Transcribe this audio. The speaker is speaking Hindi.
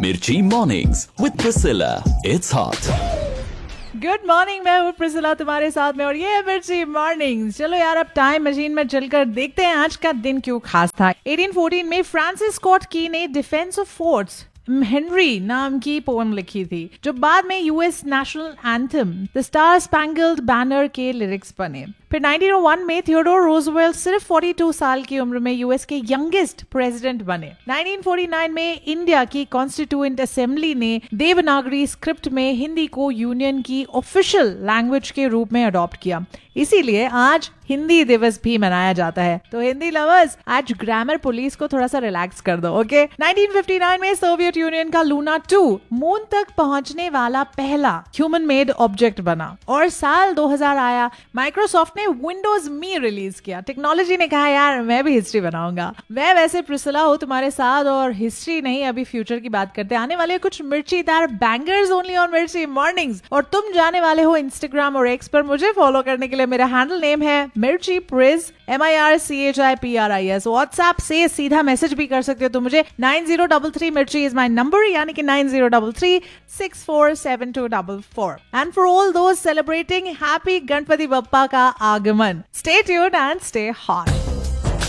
Mirchi Mornings with Priscilla. It's hot. Good morning, मैं हूँ प्रिसिला तुम्हारे साथ में और ये है मिर्ची मॉर्निंग्स। चलो यार, अब टाइम मशीन में चलकर देखते हैं आज का दिन क्यों खास था। 1814 में फ्रांसिस स्कॉट की ने डिफेंस ऑफ फोर्ट्स हेनरी नाम की पोएम लिखी थी, जो बाद में US national anthem the star spangled banner के लिरिक्स बने। फिर 1901 में थियोडोर रूजवेल्ट सिर्फ 42 साल की उम्र में यूएस के यंगेस्ट प्रेसिडेंट बने। 1949 में इंडिया की कॉन्स्टिट्यूएंट असेंबली ने देवनागरी स्क्रिप्ट में हिंदी को यूनियन की ऑफिशियल लैंग्वेज के रूप में अडॉप्ट किया, इसीलिए आज हिंदी दिवस भी मनाया जाता है। तो हिंदी लवर्स, आज ग्रामर पुलिस को थोड़ा सा रिलैक्स कर दो, ओके। 1959 में सोवियत यूनियन का लूना 2 मून तक पहुंचने वाला पहला ह्यूमन मेड ऑब्जेक्ट बना और साल 2000 आया, माइक्रोसॉफ्ट ने विंडोज मी रिलीज किया। टेक्नोलॉजी ने कहा यार मैं भी हिस्ट्री बनाऊंगा। मैं वैसे प्रिसिला हूँ तुम्हारे साथ और हिस्ट्री नहीं, अभी फ्यूचर की बात करते हैं। आने वाले कुछ मिर्चीदार बैंगर्स ओनली ऑन मिर्ची मॉर्निंग्स, और तुम जाने वाले हो इंस्टाग्राम और एक्स पर मुझे फॉलो करने के लिए। मेरा हैंडल नेम है मिर्ची प्रिज, MIRCHIPRIS। व्हाट्सएप से सीधा मैसेज भी कर सकते हो तो मुझे 9033 मिर्ची इज माई नंबर, यानी कि 9033647244। And for all those celebrating, happy Ganpati Bappa का आगमन। Stay tuned and stay hot.